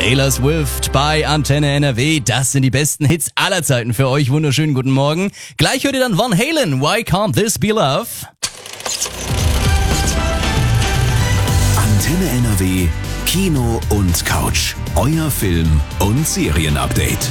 Taylor Swift bei Antenne NRW. Das sind die besten Hits aller Zeiten für euch. Wunderschönen guten Morgen. Gleich hört ihr dann Van Halen. Why Can't This Be Love? Antenne NRW, Kino und Couch. Euer Film- und Serienupdate.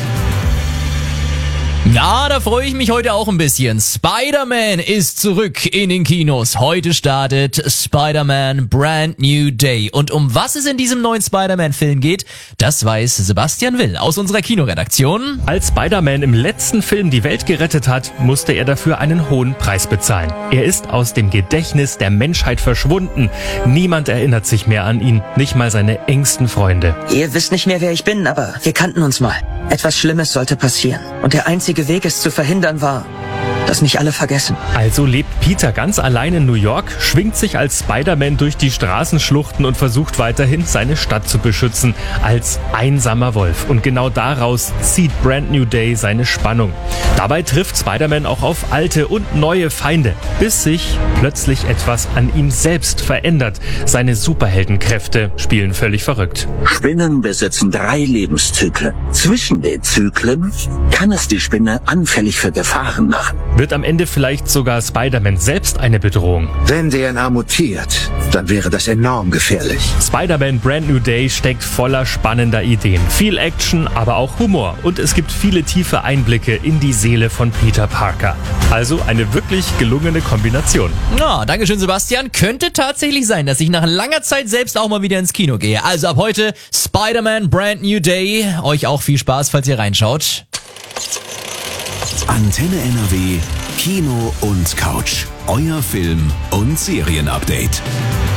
Na, da freue ich mich heute auch ein bisschen. Spider-Man ist zurück in den Kinos. Heute startet Spider-Man Brand New Day. Und um was es in diesem neuen Spider-Man-Film geht, das weiß Sebastian Will aus unserer Kinoredaktion. Als Spider-Man im letzten Film die Welt gerettet hat, musste er dafür einen hohen Preis bezahlen. Er ist aus dem Gedächtnis der Menschheit verschwunden. Niemand erinnert sich mehr an ihn, nicht mal seine engsten Freunde. Ihr wisst nicht mehr, wer ich bin, aber wir kannten uns mal. Etwas Schlimmes sollte passieren. Und der einzige Weg, es zu verhindern, war, dass mich alle vergessen. Also lebt Peter ganz allein in New York, schwingt sich als Spider-Man durch die Straßenschluchten und versucht weiterhin, seine Stadt zu beschützen, als einsamer Wolf. Und genau daraus zieht Brand New Day seine Spannung. Dabei trifft Spider-Man auch auf alte und neue Feinde, bis sich plötzlich etwas an ihm selbst verändert. Seine Superheldenkräfte spielen völlig verrückt. Spinnen besitzen 3 Lebenszyklen. Zwischen den Zyklen kann es die Spinne anfällig für Gefahren machen. Wird am Ende vielleicht sogar Spider-Man selbst eine Bedrohung? Wenn DNA mutiert, dann wäre das enorm gefährlich. Spider-Man Brand New Day steckt voller spannender Ideen. Viel Action, aber auch Humor. Und es gibt viele tiefe Einblicke in die Seele von Peter Parker. Also eine wirklich gelungene Kombination. Na, dankeschön Sebastian. Könnte tatsächlich sein, dass ich nach langer Zeit selbst auch mal wieder ins Kino gehe. Also ab heute Spider-Man Brand New Day. Euch auch viel Spaß, falls ihr reinschaut. Antenne NRW, Kino und Couch. Euer Film- und Serienupdate.